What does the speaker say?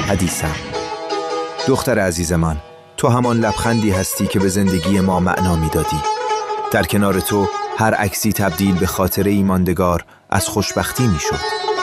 حدیثم. دختر عزیز من، تو همان لبخندی هستی که به زندگی ما معنا میدادی. در کنار تو هر عکسی تبدیل به خاطره ماندگار از خوشبختی میشد.